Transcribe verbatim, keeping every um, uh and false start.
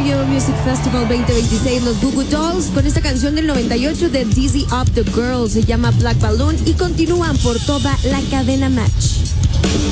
Stereo Music Festival veinte veintiséis, los Goo Goo Dolls, con esta canción del noventa y ocho de Dizzy Up the Girl, se llama Black Balloon, y continúan por toda la cadena Match.